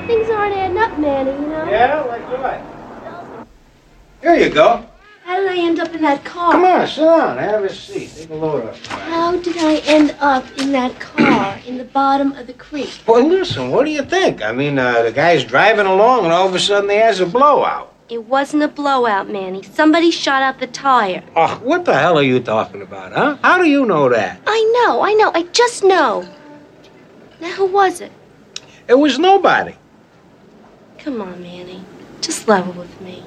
Things aren't adding up, Manny, you know? Yeah, like what? Here you go. How did I end up in that car? Come on, sit down. Have a seat. Take a load up. How did I end up in that car in the bottom of the creek? Well, listen, what do you think? I mean, the guy's driving along and all of a sudden he has a blowout. It wasn't a blowout, Manny. Somebody shot out the tire. Oh, what the hell are you talking about, huh? How do you know that? I know. I just know. Now, who was it? It was nobody. Come on, Manny. Just level with me.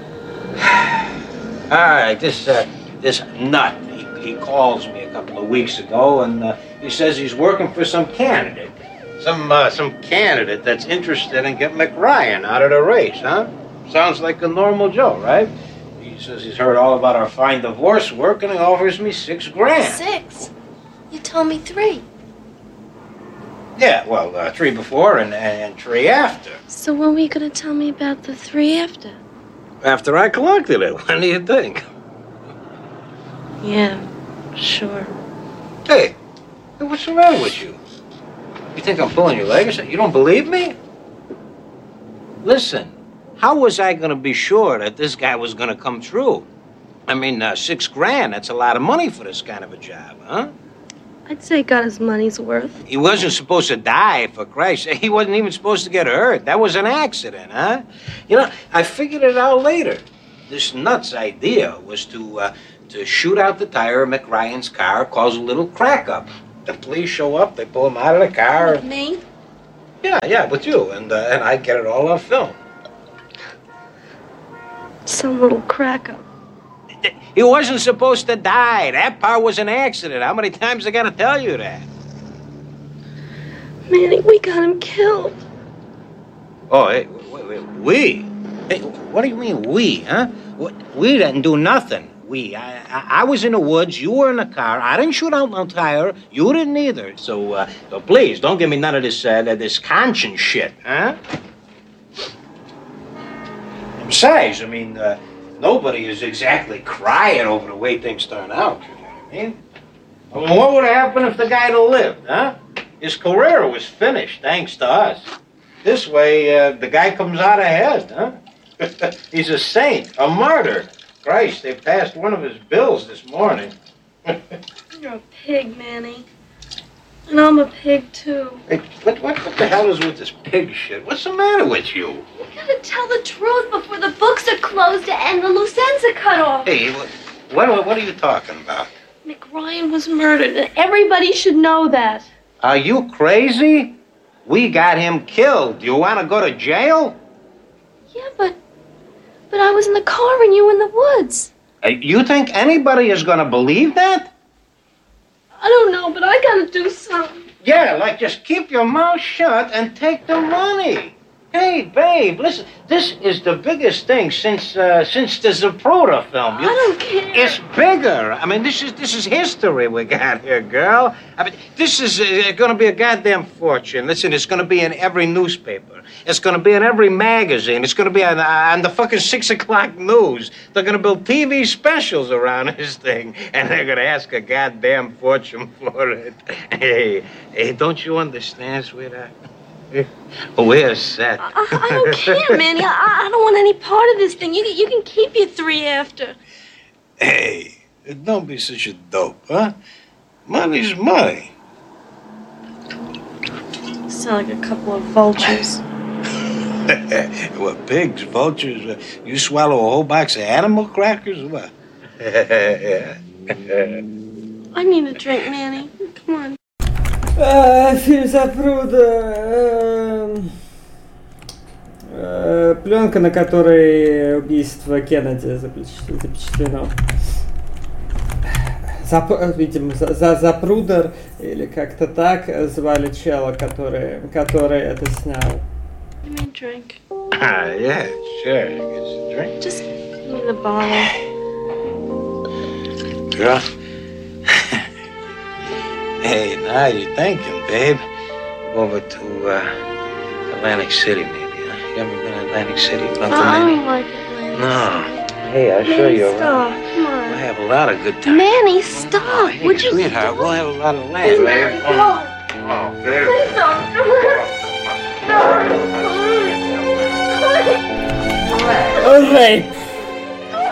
All right, this nut, he calls me a couple of weeks ago, and he says he's working for some candidate. Some candidate that's interested in getting McRyan out of the race, huh? Sounds like a normal Joe, right? He says he's heard all about our fine divorce work, and he offers me $6 grand. 6? You told me 3. Yeah, well, 3 before and 3 after. So when were you going to tell me about the 3 after? After I collected it. When do you think? Yeah, sure. Hey, what's the matter with you? You think I'm pulling your leg or something? You don't believe me? Listen, how was I going to be sure that this guy was going to come through? I mean, $6 grand, that's a lot of money for this kind of a job, huh? I'd say he got his money's worth. He wasn't supposed to die, for Christ's sake. He wasn't even supposed to get hurt. That was an accident, huh? You know, I figured it out later. This nut's idea was to shoot out the tire of McRyan's car, cause a little crack up. The police show up, they pull him out of the car. With me? Yeah, with you, and I get it all on film. Some little crack up. He wasn't supposed to die. That part was an accident. How many times I gotta tell you that? Manny, we got him killed. Oh, hey, wait, we? Hey, what do you mean, we, huh? We didn't do nothing. I was in the woods, you were in the car, I didn't shoot out no tire, you didn't either. So please, don't give me none of this conscience shit, huh? Besides, I mean, nobody is exactly crying over the way things turn out, you know what I mean? I mean, what would have happened if the guy had lived, huh? His career was finished, thanks to us. This way, the guy comes out ahead, huh? He's a saint, a martyr. Christ, they passed one of his bills this morning. You're a pig, Manny. And I'm a pig, too. Hey, what the hell is with this pig shit? What's the matter with you? You gotta tell the truth before the books are closed and the loose ends are cut off. Hey, what are you talking about? McRyan was murdered, and everybody should know that. Are you crazy? We got him killed. Do you want to go to jail? Yeah, but I was in the car and you in the woods. You think anybody is going to believe that? I don't know, but I gotta do something. Yeah, like just keep your mouth shut and take the money. Hey, babe, listen, this is the biggest thing since the Zapruder film. I don't care. It's bigger. I mean, this is history we got here, girl. I mean, this is going to be a goddamn fortune. Listen, it's going to be in every newspaper. It's going to be in every magazine. It's going to be on the fucking 6 o'clock news. They're going to build TV specials around this thing, and they're going to ask a goddamn fortune for it. Hey, don't you understand, sweetheart? We're set. I don't care, Manny. I don't want any part of this thing. You can keep your 3 after. Hey, don't be such a dope, huh? Money's money. You sound like a couple of vultures. What, pigs, vultures? You swallow a whole box of animal crackers or what? I need a drink, Manny. Come on. Фильм Запруда. Пленка, на которой убийство Кеннеди запечатлено. Видимо, Запрудер, или как-то так звали чела, который это снял. Give me a drink. Yeah, sure. Get a drink. Just give me the bottle. Girl. Hey, now you're thinking, babe. Over to Atlantic City, maybe, huh? You ever been to Atlantic City? I don't like Atlantic. No. Hey, I'll show you Stop. around. Come on. We'll have a lot of good times. Manny, stop. Hey, Would you sweetheart, stop? we'll have a lot of land, babe. No. Oh, babe. Please don't. No. rape.